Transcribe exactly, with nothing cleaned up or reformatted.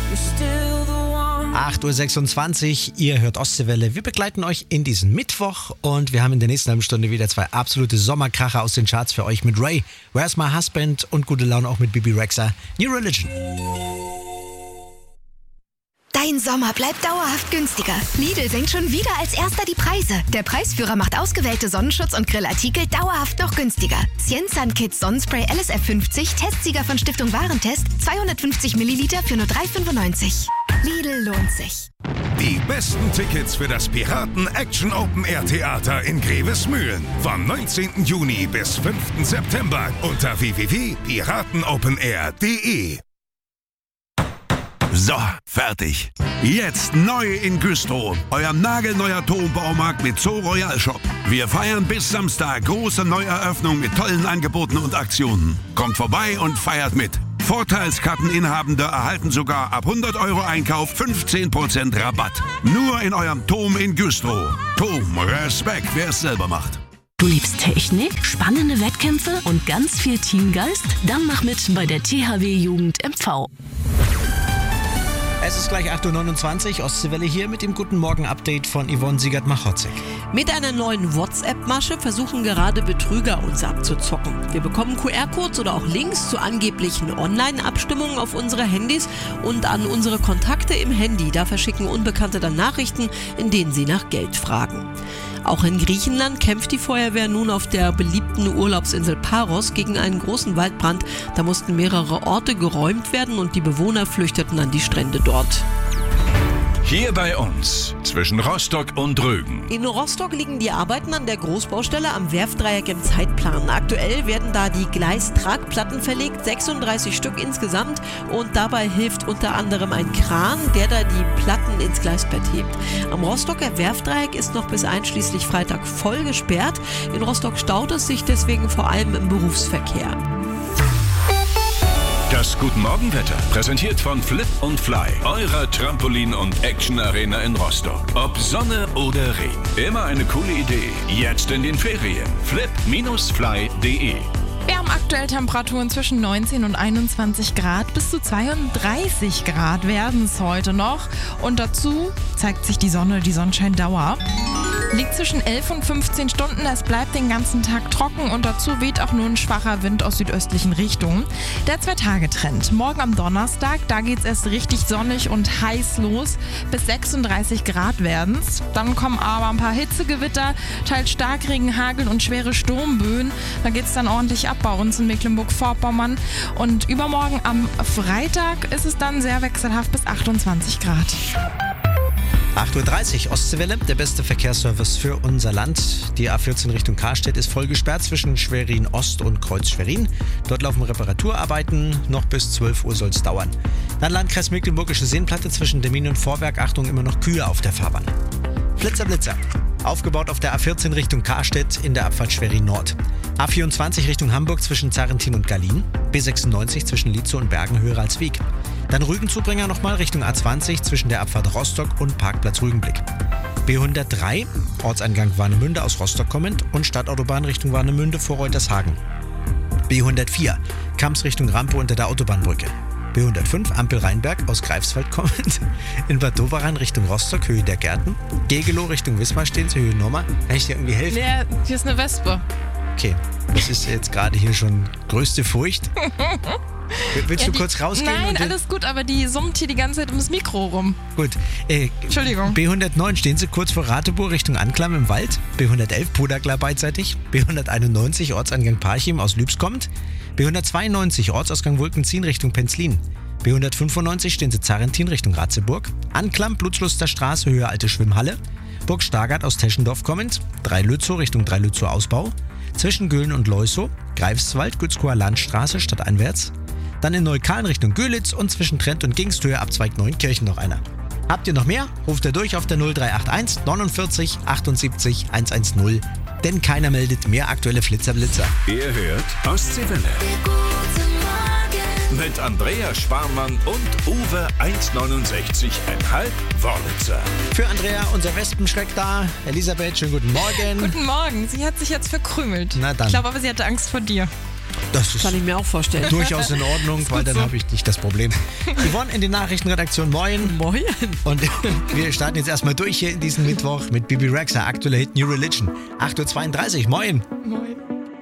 acht Uhr sechsundzwanzig, ihr hört Ostseewelle. Wir begleiten euch in diesen Mittwoch und wir haben in der nächsten halben Stunde wieder zwei absolute Sommerkracher aus den Charts für euch mit Ray, Where's My Husband und gute Laune auch mit Bibi Rexha, New Religion. Dein Sommer bleibt dauerhaft günstiger. Lidl senkt schon wieder als erster die Preise. Der Preisführer macht ausgewählte Sonnenschutz- und Grillartikel dauerhaft noch günstiger. Cienzan Kids Sonnenspray L S F fünfzig, Testsieger von Stiftung Warentest, zweihundertfünfzig Milliliter für nur drei fünfundneunzig. Lidl lohnt sich. Die besten Tickets für das Piraten Action Open Air Theater in Grevesmühlen vom neunzehnten Juni bis fünften September unter w w w punkt piratenopenair punkt de. So, fertig. Jetzt neu in Güstrow. Euer nagelneuer Turmbaumarkt mit Zoo Royal Shop. Wir feiern bis Samstag große Neueröffnung mit tollen Angeboten und Aktionen. Kommt vorbei und feiert mit. Vorteilskarteninhabende erhalten sogar ab hundert Euro Einkauf fünfzehn Prozent Rabatt. Nur in eurem Turm in Güstrow. Turm, Respekt, wer es selber macht. Du liebst Technik, spannende Wettkämpfe und ganz viel Teamgeist? Dann mach mit bei der T H W Jugend M V. Es ist gleich acht Uhr neunundzwanzig, Ostseewelle hier mit dem Guten Morgen-Update von Yvonne Siegert-Machotzek. Mit einer neuen WhatsApp-Masche versuchen gerade Betrüger uns abzuzocken. Wir bekommen Q R-Codes oder auch Links zu angeblichen Online-Abstimmungen auf unsere Handys und an unsere Kontakte im Handy. Da verschicken Unbekannte dann Nachrichten, in denen sie nach Geld fragen. Auch in Griechenland kämpft die Feuerwehr nun auf der beliebten Urlaubsinsel Paros gegen einen großen Waldbrand. Da mussten mehrere Orte geräumt werden und die Bewohner flüchteten an die Strände dort. Hier bei uns, zwischen Rostock und Rügen. In Rostock liegen die Arbeiten an der Großbaustelle am Werftdreieck im Zeitplan. Aktuell werden da die Gleistragplatten verlegt, sechsunddreißig Stück insgesamt. Und dabei hilft unter anderem ein Kran, der da die Platten ins Gleisbett hebt. Am Rostocker Werftdreieck ist noch bis einschließlich Freitag voll gesperrt. In Rostock staut es sich deswegen vor allem im Berufsverkehr. Das Guten Morgenwetter, präsentiert von Flip und Fly, eurer Trampolin- und Action-Arena in Rostock. Ob Sonne oder Regen, immer eine coole Idee. Jetzt in den Ferien. flip Bindestrich fly punkt de. Wir haben aktuell Temperaturen zwischen neunzehn und einundzwanzig Grad. Bis zu zweiunddreißig Grad werden es heute noch. Und dazu zeigt sich die Sonne, die Sonnenscheindauer. Liegt zwischen elf und fünfzehn Stunden, es bleibt den ganzen Tag trocken und dazu weht auch nur ein schwacher Wind aus südöstlichen Richtungen. Der Zwei-Tage-Trend. Morgen am Donnerstag, da geht es erst richtig sonnig und heiß los. Bis sechsunddreißig Grad werden es. Dann kommen aber ein paar Hitzegewitter, teils Starkregen, Hagel und schwere Sturmböen. Da geht es dann ordentlich ab bei uns in Mecklenburg-Vorpommern. Und übermorgen am Freitag ist es dann sehr wechselhaft bis achtundzwanzig Grad. acht Uhr dreißig, Ostseewelle, der beste Verkehrsservice für unser Land. Die A vierzehn Richtung Karstedt ist voll gesperrt zwischen Schwerin Ost und Kreuz Schwerin. Dort laufen Reparaturarbeiten, noch bis zwölf Uhr soll es dauern. Dann Landkreis Mecklenburgische Seenplatte zwischen Demmin und Vorwerk, Achtung, immer noch Kühe auf der Fahrbahn. Flitzer, Blitzer. Aufgebaut auf der A vierzehn Richtung Karstedt in der Abfahrt Schwerin Nord. A vierundzwanzig Richtung Hamburg zwischen Zarentin und Gallien. B sechsundneunzig zwischen Lietzow und Bergen höher als Wieg. Dann Rügenzubringer nochmal Richtung A zwanzig zwischen der Abfahrt Rostock und Parkplatz Rügenblick. B hundertdrei, Ortseingang Warnemünde aus Rostock kommend und Stadtautobahn Richtung Warnemünde vor Reutershagen. B hundertvier, Kamps Richtung Rampe unter der Autobahnbrücke. B hundertfünf, Ampel Rheinberg aus Greifswald kommend. In Bad Doberan Richtung Rostock, Höhe der Gärten. Gegelow Richtung Wismar stehen, Höhe Norma. Kann ich dir irgendwie helfen? Ja, hier ist eine Wespe. Okay, das ist jetzt gerade hier schon größte Furcht. Willst ja, du die, kurz rausgehen? Nein, und alles gut, aber die summt hier die ganze Zeit ums Mikro rum. Gut. Äh, Entschuldigung. B hundertneun stehen sie kurz vor Ratebohr Richtung Anklam im Wald. B hundertelf Puderklar beidseitig. B hunderteinundneunzig Ortseingang Parchim aus Lübs kommt. B hundertzweiundneunzig Ortsausgang Wolkenzien Richtung Penzlin. B hundertfünfundneunzig stehen sie Zarentin Richtung Ratzeburg. Anklam Blutschluster Straße Höhe Alte Schwimmhalle. Burg Stargard aus Teschendorf kommend. Dreilützow Richtung Dreilützow Ausbau. Zwischen Göhlen und Leusow. Greifswald Gützkower Landstraße stadteinwärts. Dann in Neukölln Richtung Göhlitz und zwischen Trent und Gingsthöhe Abzweig Neunkirchen noch einer. Habt ihr noch mehr? Ruft ihr durch auf der null drei acht eins neunundvierzig achtundsiebzig hundertzehn. Denn keiner meldet mehr aktuelle Flitzerblitzer. Ihr hört Ostseewelle. Mit Andrea Sparmann und Uwe eins neunundsechzig Komma fünf Wörlitzer. Für Andrea, unser Wespenschreck da. Elisabeth, schönen guten Morgen. Guten Morgen. Sie hat sich jetzt verkrümelt. Na dann. Ich glaube aber, sie hatte Angst vor dir. Das ist Kann ich mir auch vorstellen. durchaus in Ordnung, weil dann so. habe ich nicht das Problem. Yvonne in die Nachrichtenredaktion, moin. Moin. Und wir starten jetzt erstmal durch hier in diesen Mittwoch mit Bibi Rexha, aktueller Hit New Religion. acht Uhr zweiunddreißig, moin. Moin.